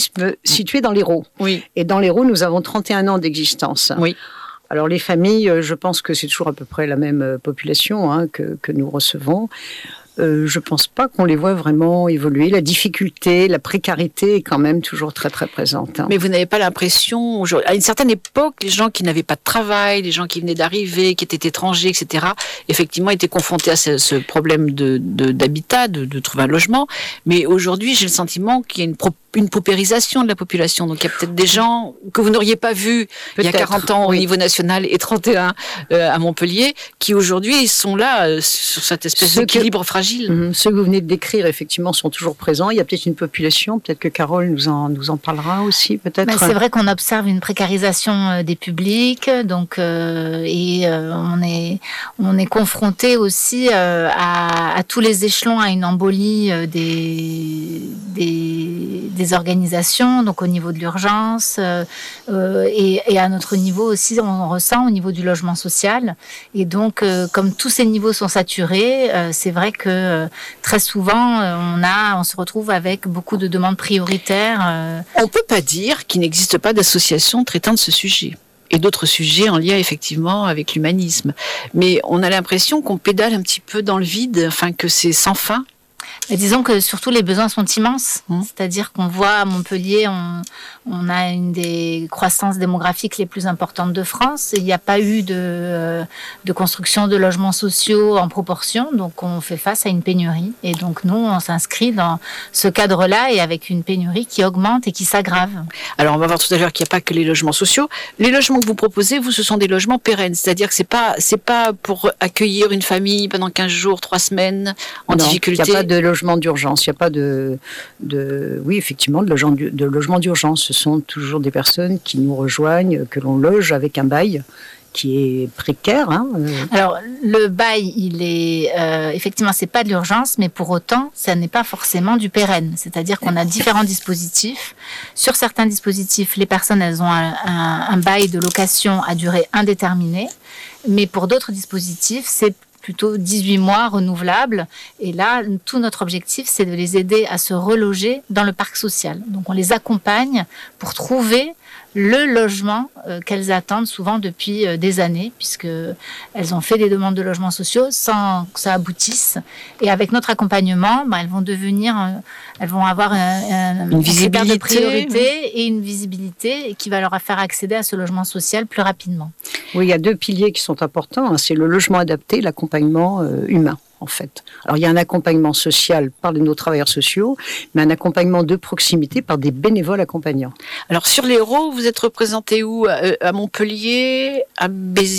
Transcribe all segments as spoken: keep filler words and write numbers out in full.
situé dans l'Hérault. Oui. Et dans l'Hérault, nous avons trente et un ans d'existence. Oui. Alors les familles, je pense que c'est toujours à peu près la même population hein, que, que nous recevons. Euh, je ne pense pas qu'on les voit vraiment évoluer. La difficulté, la précarité est quand même toujours très très présente. Hein. Mais vous n'avez pas l'impression, à une certaine époque, les gens qui n'avaient pas de travail, les gens qui venaient d'arriver, qui étaient étrangers, et cetera, effectivement étaient confrontés à ce, ce problème de, de, d'habitat, de, de trouver un logement. Mais aujourd'hui, j'ai le sentiment qu'il y a une, pro, une paupérisation de la population. Donc il y a peut-être des gens que vous n'auriez pas vus peut-être, il y a quarante ans oui. au niveau national et trente et un euh, à Montpellier, qui aujourd'hui sont là euh, sur cette espèce d'équilibre fragile. Mmh, ceux que vous venez de décrire, effectivement, sont toujours présents. Il y a peut-être une population, peut-être que Carole nous en, nous en parlera aussi, peut-être. Ben, c'est vrai qu'on observe une précarisation des publics, donc, euh, et euh, on est, on est confronté aussi euh, à, à tous les échelons à une embolie euh, des, des, des organisations, donc au niveau de l'urgence, euh, euh, et, et à notre niveau aussi, on ressent au niveau du logement social. Et donc, euh, comme tous ces niveaux sont saturés, euh, c'est vrai que Euh, très souvent, euh, on a, on se retrouve avec beaucoup de demandes prioritaires. Euh... On ne peut pas dire qu'il n'existe pas d'association traitant de ce sujet et d'autres sujets en lien effectivement avec l'humanisme. Mais on a l'impression qu'on pédale un petit peu dans le vide, enfin que c'est sans fin. Mais disons que surtout les besoins sont immenses, mmh. c'est-à-dire qu'on voit à Montpellier, on, on a une des croissances démographiques les plus importantes de France. Il n'y a pas eu de, de construction de logements sociaux en proportion, donc on fait face à une pénurie. Et donc nous, on s'inscrit dans ce cadre-là et avec une pénurie qui augmente et qui s'aggrave. Alors on va voir tout à l'heure qu'il n'y a pas que les logements sociaux. Les logements que vous proposez, vous, ce sont des logements pérennes, c'est-à-dire que c'est pas, c'est pas pour accueillir une famille pendant quinze jours, trois semaines en non, difficulté. Il n'y a pas de logement d'urgence, il n'y a pas de, de, oui, effectivement, de logement, de logement d'urgence. Ce sont toujours des personnes qui nous rejoignent, que l'on loge avec un bail qui est précaire. Hein. Alors, le bail, il est, euh, effectivement, c'est pas de l'urgence, mais pour autant, ça n'est pas forcément du pérenne. C'est-à-dire qu'on a différents dispositifs. Sur certains dispositifs, les personnes, elles ont un, un, un bail de location à durée indéterminée, mais pour d'autres dispositifs, c'est plutôt dix-huit mois renouvelables. Et là, tout notre objectif, c'est de les aider à se reloger dans le parc social. Donc, on les accompagne pour trouver le logement euh, qu'elles attendent souvent depuis euh, des années, puisqu'elles ont fait des demandes de logements sociaux sans que ça aboutisse. Et avec notre accompagnement, bah, elles vont devenir, euh, elles vont avoir un, un, une visibilité de priorité et une visibilité qui va leur faire accéder à ce logement social plus rapidement. Oui, il y a deux piliers qui sont importants. Hein, c'est le logement adapté et l'accompagnement euh, humain. En fait. Alors, il y a un accompagnement social par nos travailleurs sociaux, mais un accompagnement de proximité par des bénévoles accompagnants. Alors, sur l'Hérault, vous êtes représenté où ? À Montpellier, à Béziers ?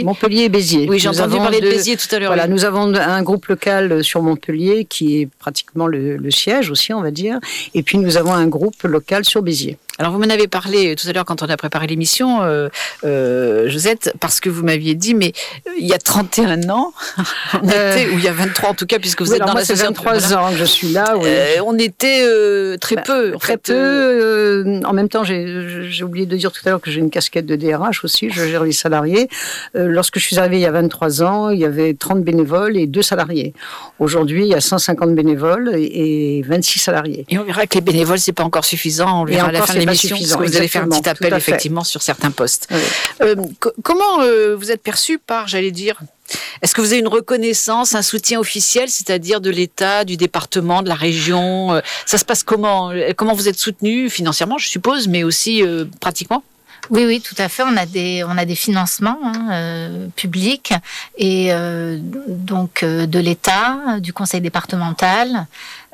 Montpellier et Béziers. Oui, j'ai nous entendu parler de, de Béziers tout à l'heure. Voilà, oui. Nous avons un groupe local sur Montpellier qui est pratiquement le, le siège aussi, on va dire. Et puis, nous avons un groupe local sur Béziers. Alors, vous m'en avez parlé tout à l'heure quand on a préparé l'émission, euh, euh, Josette, parce que vous m'aviez dit, mais il y a trente et un ans, on euh, était, ou il y a vingt-trois en tout cas, puisque vous oui, êtes dans moi, l'association. Ça fait vingt-trois voilà. ans que je suis là. Oui. Euh, on était euh, très bah, peu. Très fait, peu. Euh, en même temps, j'ai, j'ai oublié de dire tout à l'heure que j'ai une casquette de D R H aussi, je gère les salariés. Euh, lorsque je suis arrivée il y a vingt-trois ans, il y avait trente bénévoles et deux salariés. Aujourd'hui, il y a cent cinquante bénévoles et, et vingt-six salariés. Et on verra que les bénévoles, c'est pas encore suffisant. On verra à la fin de l'émission. Vous allez faire un petit appel effectivement sur certains postes. Oui. Euh, co- comment euh, vous êtes perçu par, j'allais dire, est-ce que vous avez une reconnaissance, un soutien officiel, c'est-à-dire de l'État, du département, de la région euh, Ça se passe comment Comment vous êtes soutenu financièrement, je suppose, mais aussi euh, pratiquement ? Oui, oui, tout à fait. On a des, on a des financements hein, euh, publics et euh, donc euh, de l'État, du conseil départemental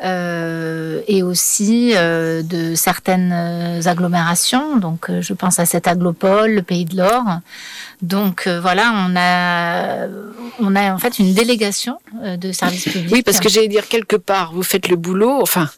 euh, et aussi euh, de certaines agglomérations. Donc, euh, je pense à cette Aglopole, le Pays de l'Or. Donc euh, voilà, on a, on a en fait une délégation euh, de services publics. Oui, parce que j'allais dire quelque part, vous faites le boulot, enfin.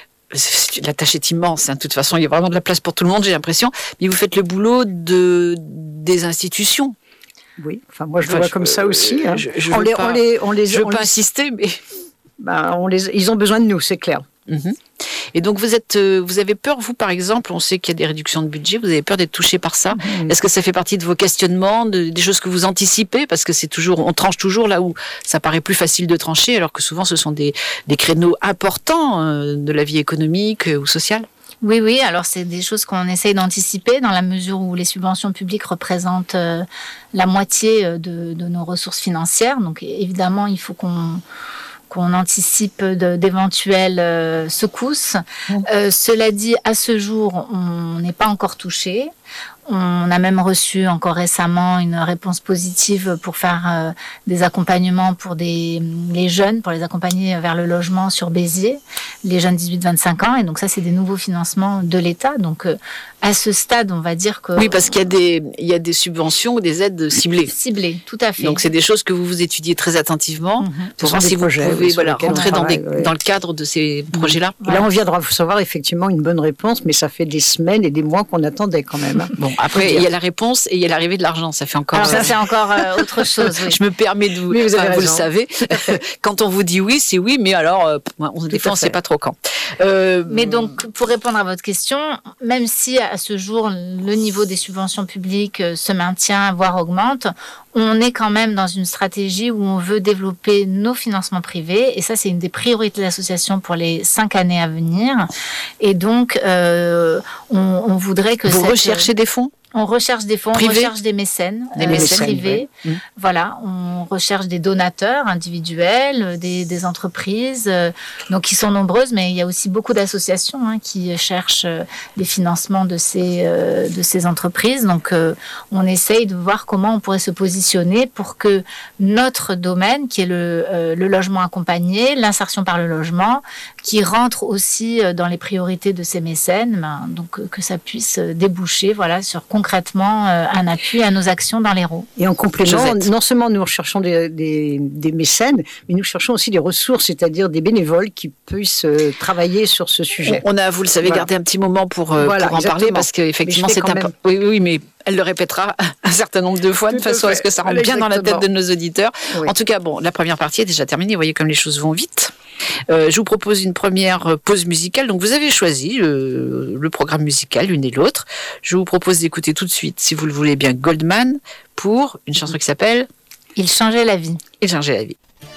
La tâche est immense, hein. De toute façon, il y a vraiment de la place pour tout le monde, j'ai l'impression. Mais vous faites le boulot de, des institutions. Oui, enfin moi je enfin, le vois je, comme ça aussi. Hein. Je, je on veux les, pas, on les, on les, je veux on pas les, insister, mais bah, on les, ils ont besoin de nous, c'est clair. Mm-hmm. Et donc vous êtes, vous avez peur, vous par exemple, on sait qu'il y a des réductions de budget, vous avez peur d'être touché par ça. Mmh. Est-ce que ça fait partie de vos questionnements, de, des choses que vous anticipez, parce que c'est toujours, on tranche toujours là où ça paraît plus facile de trancher, alors que souvent ce sont des, des créneaux importants euh, de la vie économique euh, ou sociale. Oui, oui. Alors, c'est des choses qu'on essaye d'anticiper dans la mesure où les subventions publiques représentent euh, la moitié de, de nos ressources financières. Donc, évidemment, il faut qu'on qu'on anticipe de, d'éventuelles euh, secousses. Mmh. Euh, cela dit, à ce jour, on n'est pas encore touché. On a même reçu encore récemment une réponse positive pour faire euh, des accompagnements pour des, les jeunes, pour les accompagner vers le logement sur Béziers, les jeunes dix-huit vingt-cinq ans. Et donc ça, c'est des nouveaux financements de l'État. Donc euh, à ce stade, on va dire que... Oui, parce qu'il y a des, il y a des subventions ou des aides ciblées. Ciblées, tout à fait. Donc c'est des choses que vous vous étudiez très attentivement Mmh. pour voir si projets, vous pouvez oui, voilà, rentrer dans, travaille, des, oui. dans le cadre de ces mmh. projets-là. Et là, on viendra vous savoir effectivement une bonne réponse, mais ça fait des semaines et des mois qu'on attendait quand même. Bon, après, il y a la réponse et il y a l'arrivée de l'argent. Ça fait encore. Alors ça, c'est encore euh, autre chose. Oui. Je me permets de vous. Oui, vous, enfin, vous le savez. Quand on vous dit oui, c'est oui, mais alors, euh, on des fois, on ne sait pas trop quand. Euh, mais donc, pour répondre à votre question, même si à ce jour le niveau des subventions publiques se maintient, voire augmente, on est quand même dans une stratégie où on veut développer nos financements privés. Et ça, c'est une des priorités de l'association pour les cinq années à venir. Et donc, euh, on, on voudrait que... Vous cette... recherchez des fonds ? On recherche des fonds, Privés. on recherche des mécènes, des euh, mécènes privés. Ouais. Voilà, on recherche des donateurs individuels, des, des entreprises, euh, donc qui sont nombreuses, mais il y a aussi beaucoup d'associations hein, qui cherchent euh, les financements de ces euh, de ces entreprises. Donc, euh, on essaye de voir comment on pourrait se positionner pour que notre domaine, qui est le euh, le logement accompagné, l'insertion par le logement, qui rentre aussi dans les priorités de ces mécènes, ben, donc euh, que ça puisse déboucher, voilà, sur concrètement euh, un appui à nos actions dans l'Hérault. Et en complément, non seulement nous recherchons des, des, des mécènes, mais nous cherchons aussi des ressources, c'est-à-dire des bénévoles qui puissent euh, travailler sur ce sujet. On a, vous le savez, voilà. gardé un petit moment pour, euh, voilà, pour en exactement. parler, parce qu'effectivement, c'est un... Oui, oui, mais elle le répétera un certain nombre de fois, Tout de façon à ce que ça rentre exactement. bien dans la tête de nos auditeurs. Oui. En tout cas, bon, la première partie est déjà terminée, vous voyez comme les choses vont vite. Euh, je vous propose une première pause musicale. Donc, vous avez choisi euh, le programme musical, l'une et l'autre. Je vous propose d'écouter tout de suite, si vous le voulez bien, Goldman pour une chanson qui s'appelle « Il changeait la vie ». Il changeait la vie.